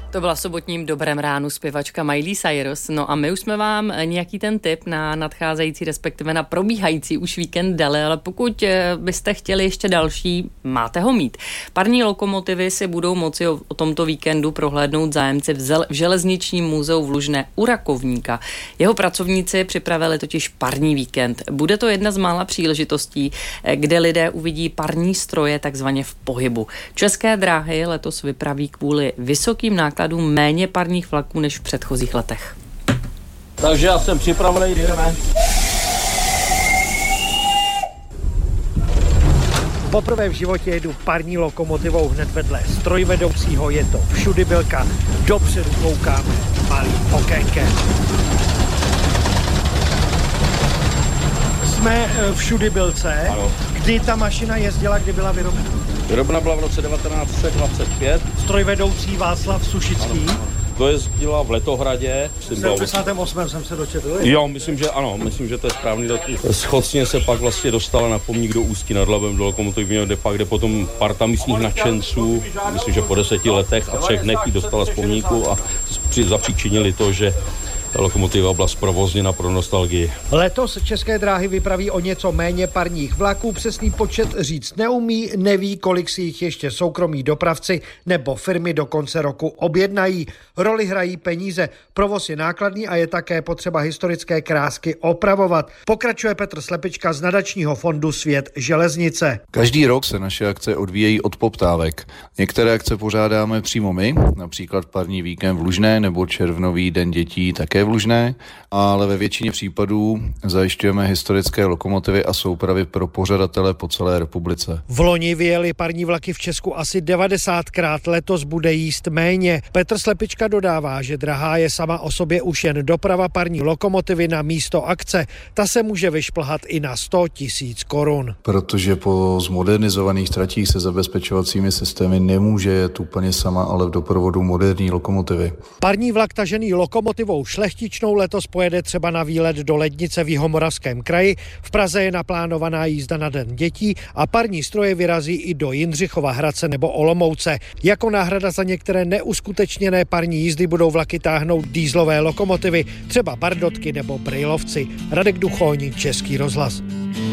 To byla v sobotním Dobrém ránu zpěvačka Miley Cyrus. No a my už jsme vám nějaký ten tip na nadcházející, respektive na probíhající už víkend dali, ale pokud byste chtěli ještě další, máte ho mít. Parní lokomotivy si budou moci o tomto víkendu prohlédnout zájemci v železničním muzeu v Lužné u Rakovníka. Jeho pracovníci připravili totiž parní víkend. Bude to jedna z mála příležitostí, kde lidé uvidí parní stroje takzvaně v pohybu. České dráhy letos vypraví kvůli vysokým nákladům méně parních vlaků než v předchozích letech. Takže já jsem připravený, jdeme. Poprvé v životě jedu parní lokomotivou hned vedle strojvedoucího, je to všudybilka, dopředu koukáme malým okénkem. Jsme všudybilce. Ano. Kdy ta mašina jezdila, kdy byla vyrobena? Vyrobena byla v roce 1925. Strojvedoucí Václav Sušický. Ano. To jezdila v Letohradě. V 78. jsem se dočetl. Jo, myslím, že to je správný datum. Schocně se pak vlastně dostala na pomník do Ústí nad Labem, do lokomotivního depa, kde potom parta místních nadšenců, myslím, že po 10 letech a 3 dnech ji dostala z pomníku a zapříčinili to, že lokomotiva byla zprovozněna pro nostalgii. Letos České dráhy vypraví o něco méně parních vlaků, přesný počet říct neumí, neví, kolik si jich ještě soukromí dopravci nebo firmy do konce roku objednají. Roli hrají peníze, provoz je nákladný a je také potřeba historické krásky opravovat. Pokračuje Petr Slepička z nadačního fondu Svět železnice. Každý rok se naše akce odvíjejí od poptávek. Některé akce pořádáme přímo my, například parní víkend v Lužné nebo červnový den dětí také v Lužné, ale ve většině případů zajišťujeme historické lokomotivy a soupravy pro pořadatele po celé republice. V loni vyjeli parní vlaky v Česku asi 90krát, letos bude jíst méně. Petr Slepička dodává, že drahá je sama o sobě už jen doprava parní lokomotivy na místo akce. Ta se může vyšplhat i na 100 000 korun. Protože po zmodernizovaných tratích se zabezpečovacími systémy nemůže jet úplně sama, ale v doprovodu moderní lokomotivy. Parní vlak tažený lokomotivou Šlechtičnou letos pojede třeba na výlet do Lednice v Jihomoravském kraji. V Praze je naplánovaná jízda na Den dětí a parní stroje vyrazí i do Jindřichova Hradce nebo Olomouce. Jako náhrada za některé neuskutečněné parní jízdy budou vlaky táhnout dieselové lokomotivy, třeba Bardotky nebo Brejlovci. Radek Duchoň, Český rozhlas.